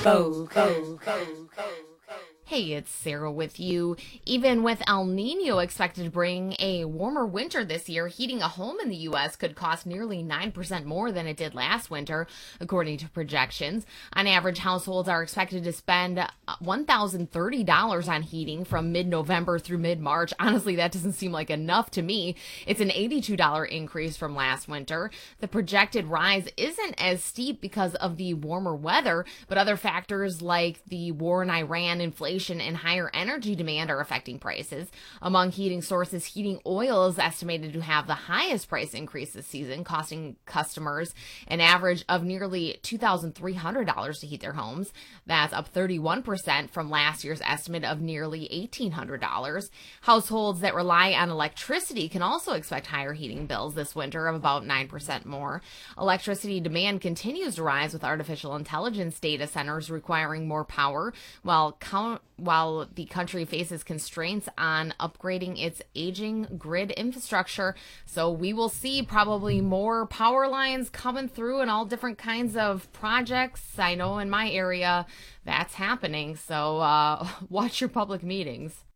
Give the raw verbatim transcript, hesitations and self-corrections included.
Go, go, go, go. Hey, it's Sarah with you. Even with El Nino expected to bring a warmer winter this year, heating a home in the U S could cost nearly nine percent more than it did last winter, according to projections. On average, households are expected to spend one thousand thirty dollars on heating from mid-November through mid-March. Honestly, that doesn't seem like enough to me. It's an eighty-two dollars increase from last winter. The projected rise isn't as steep because of the warmer weather, but other factors like the war in Iran, inflation, and higher energy demand are affecting prices. Among heating sources, heating oil is estimated to have the highest price increase this season, costing customers an average of nearly two thousand three hundred dollars to heat their homes. That's up thirty-one percent from last year's estimate of nearly eighteen hundred dollars. Households that rely on electricity can also expect higher heating bills this winter of about nine percent more. Electricity demand continues to rise with artificial intelligence data centers requiring more power, while count while the country faces constraints on upgrading its aging grid infrastructure. So we will see probably more power lines coming through and all different kinds of projects. I know in my area that's happening. So uh, watch your public meetings.